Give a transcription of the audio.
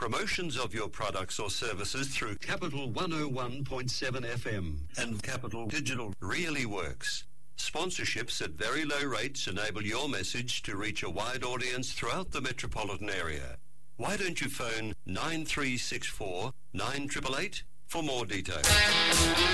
promotions of your products or services through Capital 101.7 FM. And Capital Digital really works. Sponsorships at very low rates enable your message to reach a wide audience throughout the metropolitan area. Why don't you phone 9364 9888 for more details?